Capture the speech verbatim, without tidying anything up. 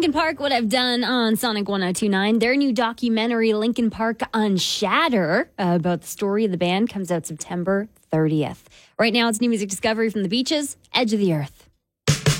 Linkin Park would have done on Sonic one oh two point nine. Their new documentary, Linkin Park Unshatter, uh, about the story of the band, comes out September thirtieth. Right now, it's new music discovery from the Beaches, Edge of the Earth.